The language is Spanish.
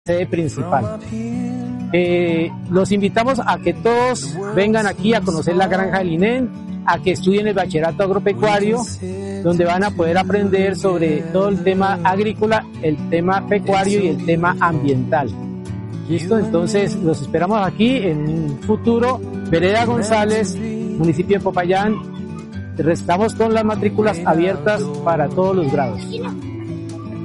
sede principal. Los invitamos a que todos vengan aquí a conocer la granja del INEN, a que estudien el bachillerato agropecuario, donde van a poder aprender sobre todo el tema agrícola, el tema pecuario y el tema ambiental. ¿Listo? Entonces los esperamos aquí en un futuro, Vereda González, municipio de Popayán. Estamos con las matrículas abiertas para todos los grados.